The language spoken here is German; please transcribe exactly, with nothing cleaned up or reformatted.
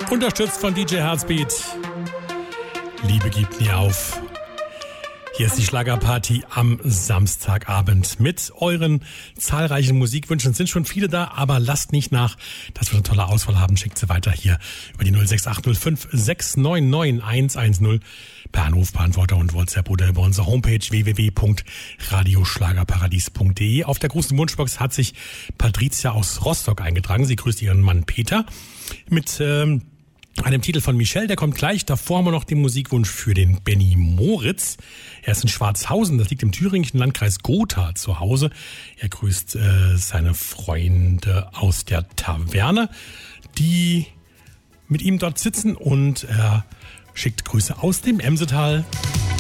Unterstützt von D J Heartbeat. Liebe gibt nie auf. Hier ist die Schlagerparty am Samstagabend mit euren zahlreichen Musikwünschen. Es sind schon viele da, aber lasst nicht nach, dass wir eine tolle Auswahl haben. Schickt sie weiter hier über die null sechs acht null fünf sechs neun neun eins eins null per Anrufbeantworter und WhatsApp oder über unsere Homepage w w w punkt radioschlagerparadies punkt d e. Auf der großen Wunschbox hat sich Patricia aus Rostock eingetragen. Sie grüßt ihren Mann Peter mit ähm, einem Titel von Michelle, der kommt gleich. Davor haben wir noch den Musikwunsch für den Benny Moritz. Er ist in Schwarzhausen, das liegt im thüringischen Landkreis Gotha zu Hause. Er grüßt äh, seine Freunde aus der Taverne, die mit ihm dort sitzen, und er schickt Grüße aus dem Emsetal.